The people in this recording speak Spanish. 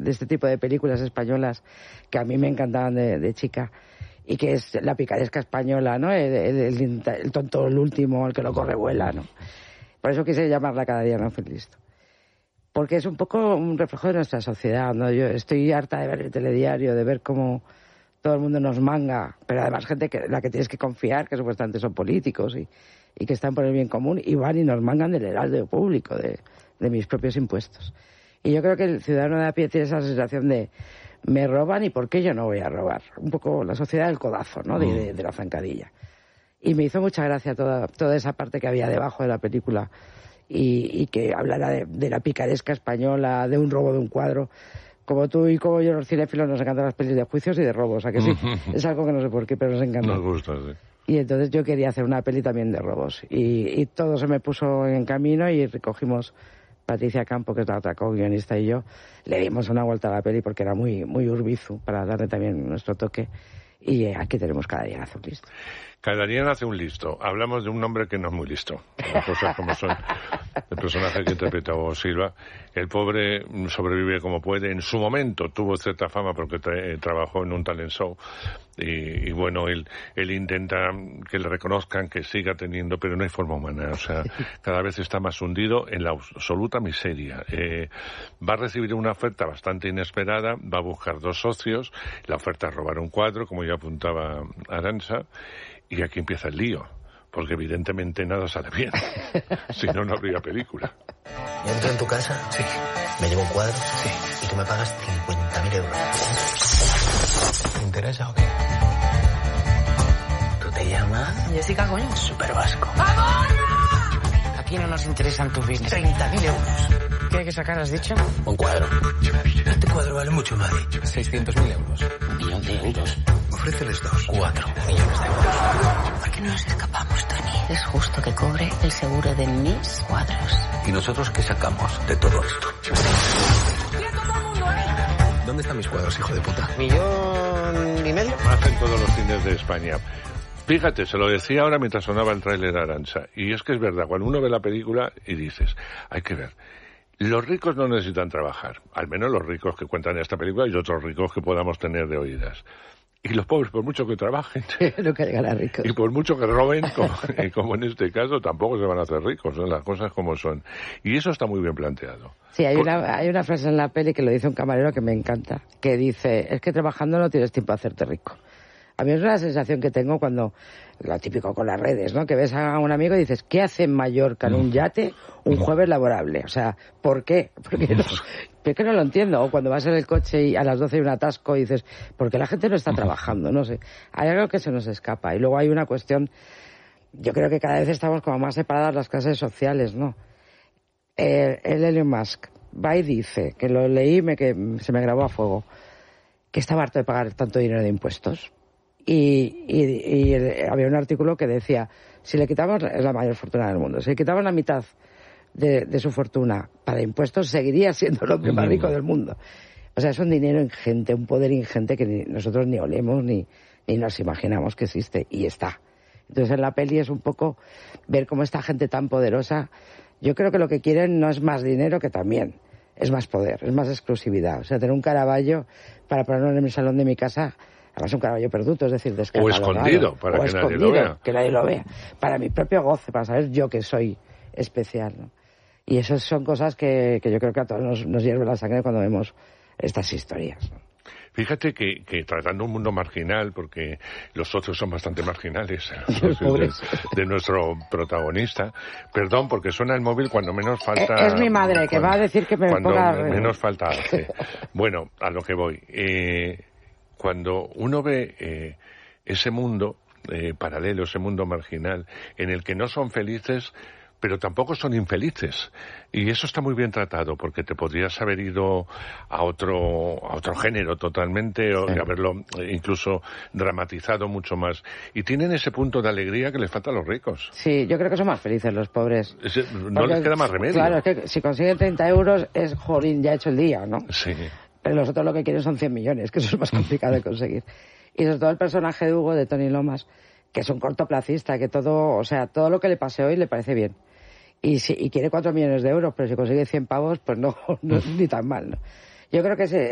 de este tipo de películas españolas que a mí me encantaban de chica, y que es la picaresca española, ¿no? El tonto, el último, el que lo corre vuela, ¿no? Por eso quise llamarla Cada día no fui listo. Porque es un poco un reflejo de nuestra sociedad, ¿no? Yo estoy harta de ver el telediario, de ver cómo todo el mundo nos manga, pero además gente la que tienes que confiar, que supuestamente son políticos y que están por el bien común, y van y nos mangan del erario público, de mis propios impuestos. Y yo creo que el ciudadano de a pie tiene esa sensación de me roban y ¿por qué yo no voy a robar? Un poco la sociedad del codazo, ¿no? De la zancadilla. Y me hizo mucha gracia toda esa parte que había debajo de la película y que hablara de la picaresca española, de un robo de un cuadro. Como tú y como yo, los cinéfilos, nos encantan las pelis de juicios y de robos, ¿a que sí? Es algo que no sé por qué, pero nos encanta. Nos gusta, sí. Y entonces yo quería hacer una peli también de robos. Y todo se me puso en camino y recogimos Patricia Campo, que es la otra co-guionista, y yo. Le dimos una vuelta a la peli porque era muy, muy urbizu, para darle también nuestro toque. Y aquí tenemos Cada día nace un listo. Cada día nace un listo. Hablamos de un hombre que no es muy listo. Las cosas como son. El personaje que interpreta Hugo Silva. El pobre sobrevive como puede. En su momento tuvo cierta fama porque trabajó en un talent show. Y bueno, él intenta que le reconozcan, que siga teniendo, pero no hay forma humana. O sea, cada vez está más hundido en la absoluta miseria. Va a recibir una oferta bastante inesperada. Va a buscar 2 socios. La oferta es robar un cuadro, como ya apuntaba Arantxa. Y aquí empieza el lío, porque evidentemente nada sale bien. Si no, no habría película. ¿Yo entro en tu casa? Sí. ¿Me llevo un cuadro? Sí. Y tú me pagas 50.000 euros. ¿Te interesa o qué? ¿Tú te llamas? Jessica, coño. Super Vasco. ¡Vamos! Aquí no nos interesan tus bienes. 30.000 euros. ¿Qué hay que sacar, has dicho? Un cuadro. Este cuadro vale mucho, me ha dicho. 600.000 euros. 1.000.000 de euros. Ofréceles 2. 4 millones de euros. ¿Por qué no nos escapamos, Tony? Es justo que cobre el seguro de mis cuadros. ¿Y nosotros qué sacamos de todo esto? ¿Dónde están mis cuadros, hijo de puta? 1.5 millones. Hacen todos los cines de España. Fíjate, se lo decía ahora mientras sonaba el tráiler Arantxa. Y es que es verdad, cuando uno ve la película y dices, hay que ver, los ricos no necesitan trabajar. Al menos los ricos que cuentan en esta película y otros ricos que podamos tener de oídas. Y los pobres, por mucho que trabajen, nunca llegan a ricos. Y por mucho que roben, como en este caso, tampoco se van a hacer ricos, ¿no? Las cosas como son. Y eso está muy bien planteado. Sí, hay una frase en la peli que lo dice un camarero que me encanta, que dice, es que trabajando no tienes tiempo a hacerte rico. A mí es una sensación que tengo cuando, lo típico con las redes, ¿no? Que ves a un amigo y dices, ¿qué hace en Mallorca en un yate un jueves laborable? O sea, ¿por qué? Porque no lo entiendo. O cuando vas en el coche y a las 12 hay un atasco y dices, ¿por qué la gente no está trabajando? No sé. Hay algo que se nos escapa. Y luego hay una cuestión, yo creo que cada vez estamos como más separadas las clases sociales, ¿no? El Elon Musk va y dice, que lo leí que se me grabó a fuego, que estaba harto de pagar tanto dinero de impuestos. Y había un artículo que decía, si le quitamos, es la mayor fortuna del mundo, si le quitamos la mitad de su fortuna para impuestos, seguiría siendo el hombre más rico del mundo. O sea, es un dinero ingente, un poder ingente que nosotros ni olemos ni nos imaginamos que existe, y está. Entonces en la peli es un poco ver cómo esta gente tan poderosa, yo creo que lo que quieren no es más dinero, que también es más poder, es más exclusividad. O sea, tener un Caravaggio para ponerlo en el salón de mi casa, además un Caravaggio perduto, es decir, descatalogado. O escondido, para que nadie lo vea. Que nadie lo vea. Para mi propio goce, para saber yo que soy especial, ¿no? Y esas son cosas que yo creo que a todos nos hierve la sangre cuando vemos estas historias, ¿no? Fíjate que tratando un mundo marginal, porque los socios son bastante marginales, los socios de nuestro protagonista. Perdón, porque suena el móvil cuando menos falta... Es mi madre, que va a decir que me cuando ponga... menos falta hace. Bueno, a lo que voy. Cuando uno ve ese mundo paralelo, ese mundo marginal, en el que no son felices, pero tampoco son infelices. Y eso está muy bien tratado, porque te podrías haber ido a otro género totalmente, o haberlo incluso dramatizado mucho más. Y tienen ese punto de alegría que les falta a los ricos. Sí, yo creo que son más felices los pobres. No les queda más remedio. Claro, es que si consiguen 30 euros es, jolín, ya he hecho el día, ¿no? Sí. Pero los otros lo que quieren son 100 millones, que eso es más complicado de conseguir. Y sobre todo el personaje de Hugo, de Tony Lomas, que es un cortoplacista, que todo lo que le pase hoy le parece bien. Y quiere 4 millones de euros, pero si consigue 100 pavos, pues no es ni tan mal, ¿no? Yo creo que